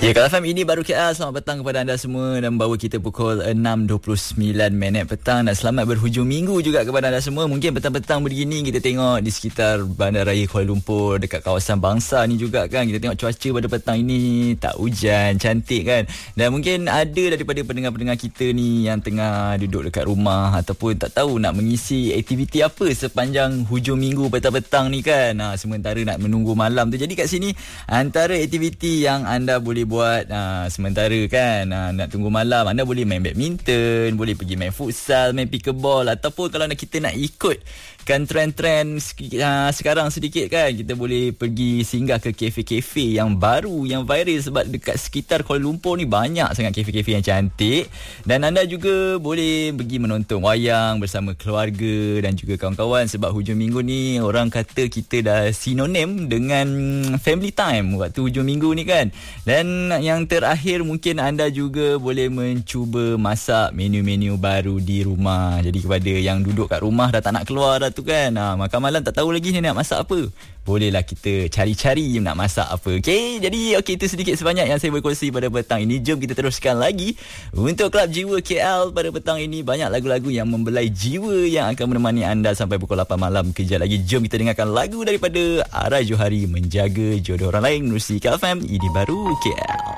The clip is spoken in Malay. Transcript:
Ya, Kak FM, ini baru KL. Selamat petang kepada anda semua dan bawa kita pukul 6.29 petang dan selamat berhujung minggu juga kepada anda semua. Mungkin petang-petang begini kita tengok di sekitar Bandaraya Kuala Lumpur, dekat kawasan Bangsa ni juga kan, kita tengok cuaca pada petang ini tak hujan, cantik kan. Dan mungkin ada daripada pendengar-pendengar kita ni yang tengah duduk dekat rumah ataupun tak tahu nak mengisi aktiviti apa sepanjang hujung minggu petang-petang ni kan. Sementara nak menunggu malam tu. Jadi kat sini antara aktiviti yang anda boleh buat sementara kan, nak tunggu malam, anda boleh main badminton, boleh pergi main futsal, main pickleball, ataupun kalau kita nak ikut kan trend-trend sekarang sedikit kan, kita boleh pergi singgah ke kafe-kafe yang baru, yang viral, sebab dekat sekitar Kuala Lumpur ni banyak sangat kafe-kafe yang cantik. Dan anda juga boleh pergi menonton wayang bersama keluarga dan juga kawan-kawan, sebab hujung minggu ni orang kata kita dah sinonim dengan family time waktu hujung minggu ni kan. Dan yang terakhir, mungkin anda juga boleh mencuba masak menu-menu baru di rumah. Jadi kepada yang duduk kat rumah dah tak nak keluar dah tu kan, makan malam tak tahu lagi ni nak masak apa, bolehlah kita cari-cari nak masak apa. Jadi itu sedikit sebanyak yang saya berkongsi pada petang ini. Jom kita teruskan lagi untuk Klub Jiwa KL pada petang ini. Banyak lagu-lagu yang membelai jiwa yang akan menemani anda sampai pukul 8 malam. Kejap lagi jom kita dengarkan lagu daripada Ara Johari, Menjaga Jodoh Orang Lain, Nusi KFM. Ini baru KL.